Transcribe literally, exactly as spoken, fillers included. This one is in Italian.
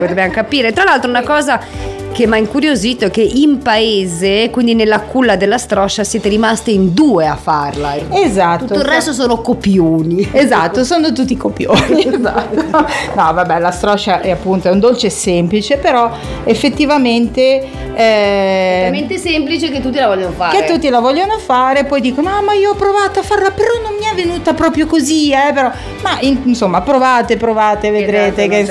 Dobbiamo capire. Tra l'altro una cosa che mi ha incuriosito è che in paese, quindi nella culla della stroscia, siete rimaste in due a farla. Esatto. Tutto il resto sono copioni. Esatto, sono tutti copioni. Esatto. No, vabbè, la stroscia è appunto è un dolce semplice, però effettivamente eh, Talmente semplice che tutti la vogliono fare. che tutti la vogliono fare, poi dicono ah ma io ho provato a farla però non mi è venuta proprio così, eh, però ma in- insomma provate, provate, vedrete Esatto, che